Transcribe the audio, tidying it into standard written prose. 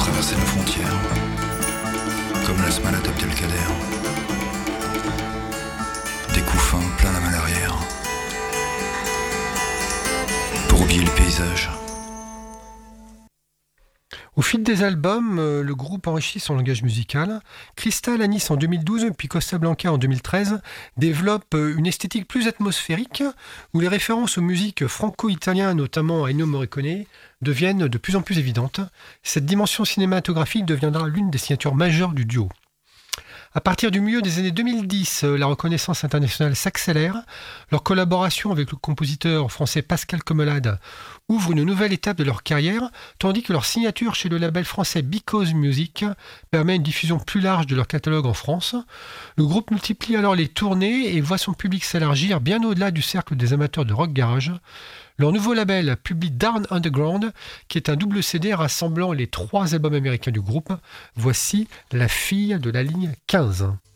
traverser nos frontières, comme la Smalat Abdelkader. Des coups fins, plein la main arrière, pour oublier le paysage. Au fil des albums, le groupe enrichit son langage musical. Crystal à Nice en 2012, puis Costa Blanca en 2013 développe une esthétique plus atmosphérique où les références aux musiques franco-italiennes, notamment à Ennio Morricone, deviennent de plus en plus évidentes. Cette dimension cinématographique deviendra l'une des signatures majeures du duo. À partir du milieu des années 2010, la reconnaissance internationale s'accélère. Leur collaboration avec le compositeur français Pascal Commelade ouvre une nouvelle étape de leur carrière, tandis que leur signature chez le label français Because Music permet une diffusion plus large de leur catalogue en France. Le groupe multiplie alors les tournées et voit son public s'élargir bien au-delà du cercle des amateurs de rock garage. Leur nouveau label publie Down Underground, qui est un double CD rassemblant les 3 albums américains du groupe. Voici La fille de la ligne 15.